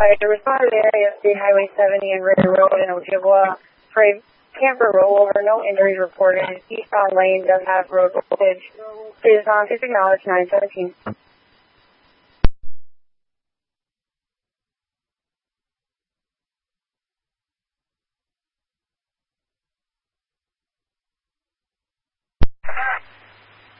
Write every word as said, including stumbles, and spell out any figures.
I responded to the area of State Highway seventy and Ritter Road in Ojibwa for a camper rollover. No injuries reported. Eastbound lane does have road voltage. It is on. Please acknowledge nine seventeen.